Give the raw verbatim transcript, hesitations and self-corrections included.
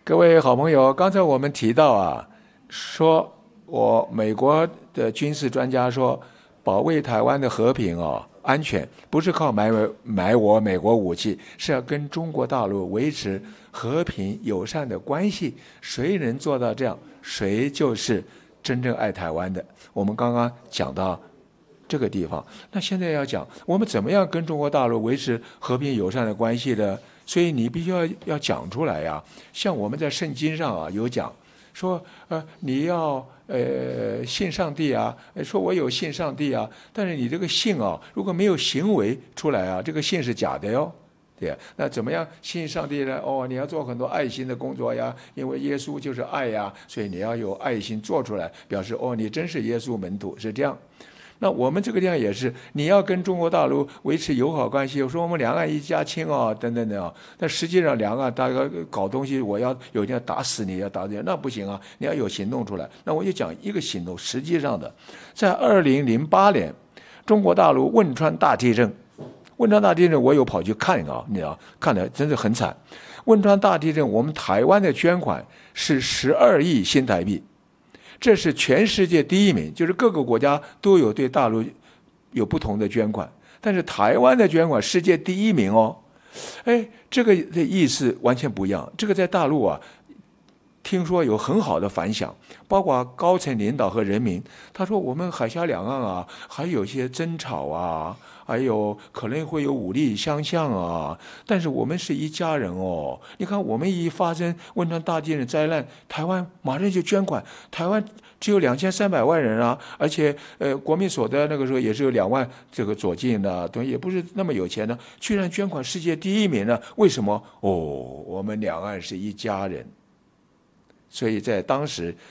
各位好朋友，刚才我们提到啊，说我美国的军事专家说，保卫台湾的和平哦安全，不是靠买买我美国武器，是要跟中国大陆维持和平友善的关系。谁能做到这样，谁就是真正爱台湾的。我们刚刚讲到这个地方，那现在要讲我们怎么样跟中国大陆维持和平友善的关系呢？所以你必须要要讲出来呀。像我们在圣经上啊有讲说，呃，你要呃信上帝啊，说我有信上帝啊，但是你这个信啊，如果没有行为出来啊，这个信是假的哟。对呀，那怎么样信上帝呢？哦，你要做很多爱心的工作呀，因为耶稣就是爱呀，所以你要有爱心做出来，表示哦，你真是耶稣门徒，是这样。那我们这个地方也是，你要跟中国大陆维持友好关系，我说我们两岸一家亲哦，等等等啊。但实际上两岸大家搞东西，我要有一天打死你，要打你，那不行啊！你要有行动出来。那我就讲一个行动，实际上的，在二零零八年，中国大陆汶川大地震，汶川大地震我有跑去看啊，你知道，看的真是很惨。汶川大地震，我们台湾的捐款是十二亿新台币。这是全世界第一名，就是各个国家都有对大陆有不同的捐款，但是台湾的捐款世界第一名哦。哎，这个的意思完全不一样。这个在大陆啊，听说有很好的反响，包括高层领导和人民。他说我们海峡两岸啊，还有一些争吵啊，还有可能会有武力相向啊，但是我们是一家人哦。你看，我们一发生汶川大地震灾难，台湾马上就捐款。台湾只有两千三百万人啊，而且呃，国民所得那个时候也是有两万这个左近的，等也不是那么有钱的，居然捐款世界第一名呢？为什么？哦，我们两岸是一家人。所以在当时